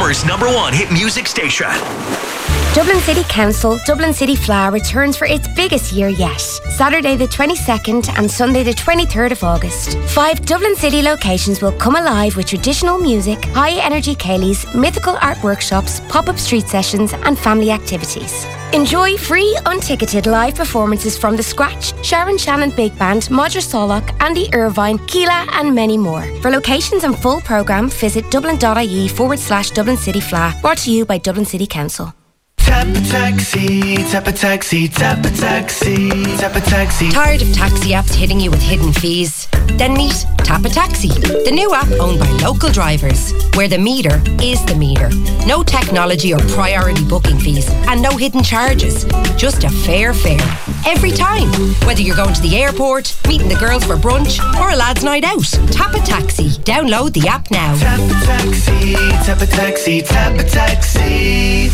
Vancouver's #1 hit music station. Dublin City Council, Dublin City Flower returns for its biggest year yet. Saturday the 22nd and Sunday the 23rd of August. 5 Dublin City locations will come alive with traditional music, high-energy ceilidhs, mythical art workshops, pop-up street sessions and family activities. Enjoy free, unticketed live performances from The Scratch, Sharon Shannon Big Band, Modra Solak, Andy Irvine, Keela and many more. For locations and full programme, visit dublin.ie/Dublin City Fla. Brought to you by Dublin City Council. Tap a taxi, tap a taxi, tap a taxi, tap a taxi. Tired of taxi apps hitting you with hidden fees? Then meet Tap a Taxi, the new app owned by local drivers, where the meter is the meter. No technology or priority booking fees and no hidden charges. Just a fair fare. Every time. Whether you're going to the airport, meeting the girls for brunch or a lad's night out. Tap a Taxi. Download the app now. Tap a taxi, tap a taxi, tap a taxi.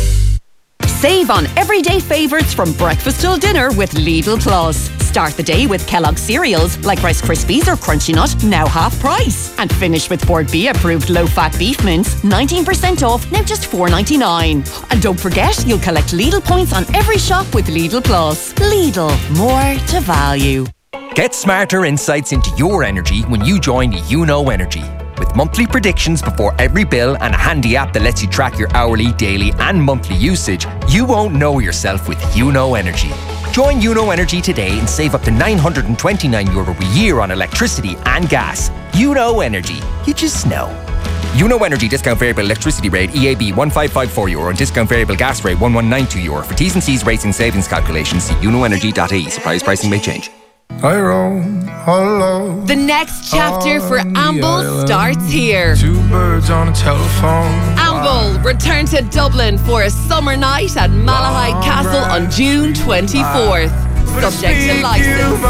Save on everyday favourites from breakfast till dinner with Lidl Plus. Start the day with Kellogg's cereals like Rice Krispies or Crunchy Nut, now half price. And finish with Ford B approved low-fat beef mince, 19% off, now just $4.99. And don't forget, you'll collect Lidl points on every shop with Lidl Plus. Lidl, more to value. Get smarter insights into your energy when you join YouKnow Energy. With monthly predictions before every bill and a handy app that lets you track your hourly, daily and monthly usage, you won't know yourself with YouKnow Energy. Join YouKnow Energy today and save up to €929 a year on electricity and gas. YouKnow Energy. You just know. YouKnow Energy discount variable electricity rate EAB €1554 and discount variable gas rate €1192. For T's and C's rates and savings calculations, see YouKnowEnergy.ie. Suppliers pricing may change. I roam all alone. The next chapter for Amble starts here. 2 birds on a telephone. Amble return to Dublin for a summer night at Malahide Castle on June 24th. Subject to licence.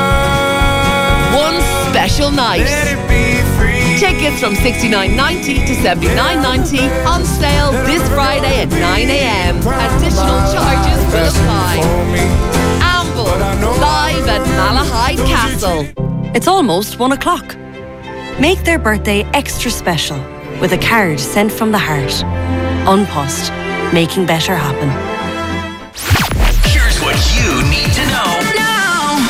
One special night. Tickets from $69.90 to $79.90 on sale this Friday at 9 a.m. Additional charges will apply. Amble, live at Malahide Castle. It's almost 1 o'clock. Make their birthday extra special with a card sent from the heart. An Post, making better happen. Here's what you need to know now.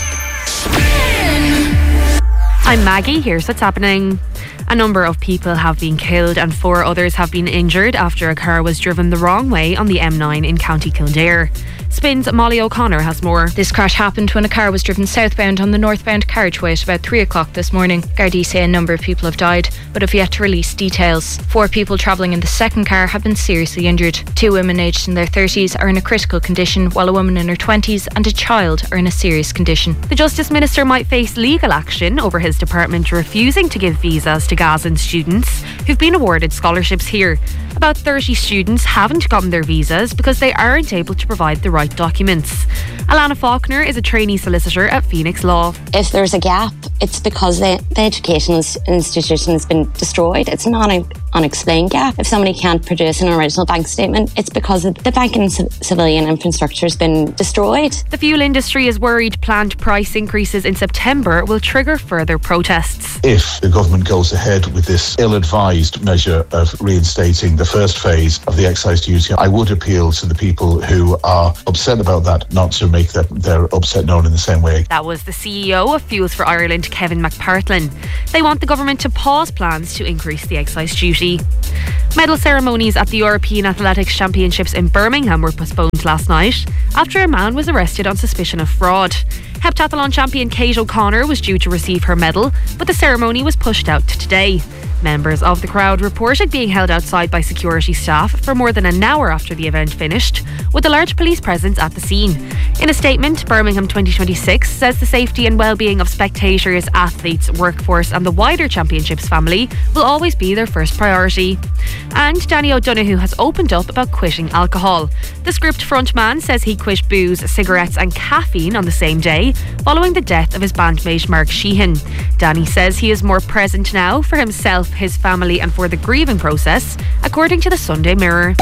I'm Maggie. Here's what's happening. A number of people have been killed and 4 others have been injured after a car was driven the wrong way on the M9 in County Kildare. Spin's Molly O'Connor has more. This crash happened when a car was driven southbound on the northbound carriageway at about 3 o'clock this morning. Gardaí say a number of people have died, but have yet to release details. 4 people travelling in the second car have been seriously injured. 2 women aged in their 30s are in a critical condition, while a woman in her 20s and a child are in a serious condition. The Justice Minister might face legal action over his department refusing to give visas to Gazan students who've been awarded scholarships here. About 30 students haven't gotten their visas because they aren't able to provide the right documents. Alana Faulkner is a trainee solicitor at Phoenix Law. If there's a gap, it's because the educational institution has been destroyed. It's not an unexplained gap. If somebody can't produce an original bank statement, it's because the banking and civilian infrastructure has been destroyed. The fuel industry is worried planned price increases in September will trigger further protests. If the government goes ahead with this ill-advised measure of reinstating the first phase of the excise duty, I would appeal to the people who are upset about that not to make their upset known in the same way. That was the CEO of Fuels for Ireland, Kevin McPartlin. They want the government to pause plans to increase the excise duty. Medal ceremonies at the European Athletics Championships in Birmingham were postponed last night after a man was arrested on suspicion of fraud. Heptathlon champion Kate O'Connor was due to receive her medal, but the ceremony was pushed out to today. Members of the crowd reported being held outside by security staff for more than an hour after the event finished, with a large police presence at the scene. In a statement, Birmingham 2026 says the safety and well-being of spectators, athletes, workforce and the wider championships family will always be their first priority. And Danny O'Donoghue has opened up about quitting alcohol. The Script frontman says he quit booze, cigarettes and caffeine on the same day, following the death of his bandmate Mark Sheehan. Danny says he is more present now for himself, his family and for the grieving process, according to the Sunday Mirror.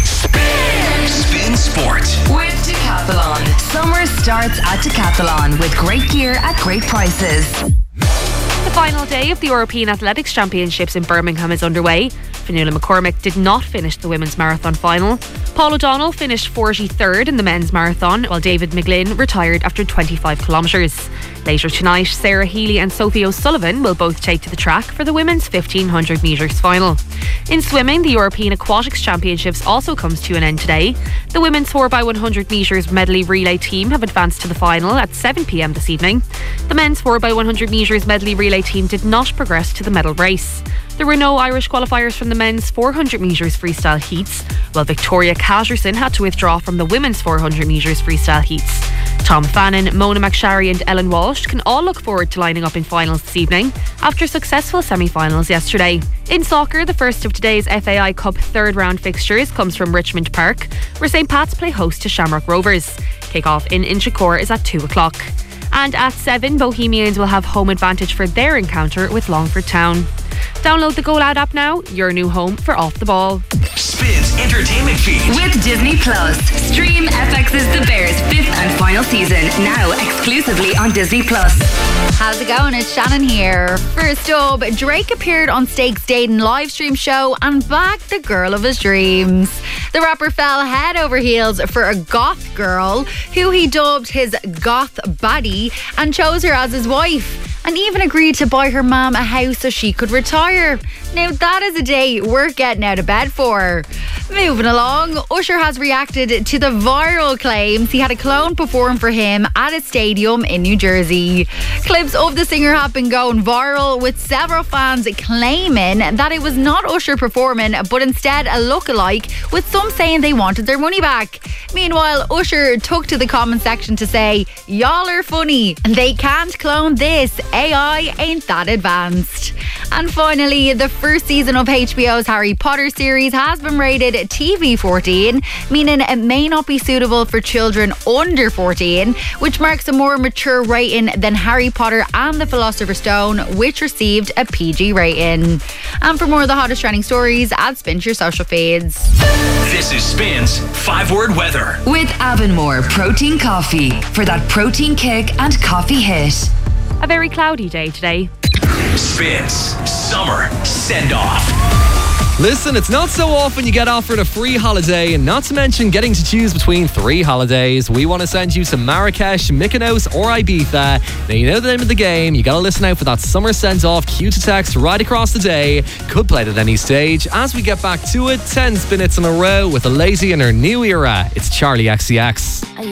Spin Sport with Decathlon. Summer starts at Decathlon with great gear at great prices. The final day of the European Athletics Championships in Birmingham is underway. Fionnuala McCormick did not finish the women's marathon final. Paul O'Donnell finished 43rd in the men's marathon, while David McGlynn retired after 25 kilometres. Later tonight, Sarah Healy and Sophie O'Sullivan will both take to the track for the women's 1500 metres final. In swimming, the European Aquatics Championships also comes to an end today. The women's 4x100 metres medley relay team have advanced to the final at 7 p.m. this evening. The men's 4x100 metres medley relay team did not progress to the medal race. There were no Irish qualifiers from the men's 400 metres freestyle heats, while Victoria Catterson had to withdraw from the women's 400 metres freestyle heats. Tom Fannin, Mona McSharry and Ellen Walsh can all look forward to lining up in finals this evening after successful semi-finals yesterday. In soccer, the first of today's FAI Cup third round fixtures comes from Richmond Park, where St Pat's play host to Shamrock Rovers. Kick-off in Inchicore is at 2 o'clock. And at 7, Bohemians will have home advantage for their encounter with Longford Town. Download the Go Loud app now, your new home for Off the Ball. Spins Entertainment Feed. With Disney Plus. Stream FX's The Bears' 5th and final season, now exclusively on Disney Plus. How's it going? It's Shannon here. First up, Drake appeared on Stake's dating live stream show and bagged the girl of his dreams. The rapper fell head over heels for a goth girl who he dubbed his goth baddie and chose her as his wife, and even agreed to buy her mum a house so she could retire. Now that is a day worth getting out of bed for. Moving along, Usher has reacted to the viral claims he had a clone perform for him at a stadium in New Jersey. Clips of the singer have been going viral, with several fans claiming that it was not Usher performing but instead a lookalike, with some saying they wanted their money back. Meanwhile, Usher took to the comment section to say, "Y'all are funny, they can't clone this, AI ain't that advanced." And finally, the first season of HBO's Harry Potter series has been rated TV-14, meaning it may not be suitable for children under 14, which marks a more mature rating than Harry Potter and the Philosopher's Stone, which received a PG rating. And for more of the hottest trending stories, add Spin to your social feeds. This is Spin's 5-word weather. With Avonmore Protein Coffee for that protein kick and coffee hit. A very cloudy day today. Spins Summer Send-Off. Listen, it's not so often you get offered a free holiday, and not to mention getting to choose between 3 holidays. We want to send you to Marrakesh, Mykonos or Ibiza. Now you know the name of the game. You got to listen out for that summer send-off cue to text right across the day. Could play it at any stage. As we get back to it, 10 spin hits in a row with a lady in her new era. It's Charlie XCX.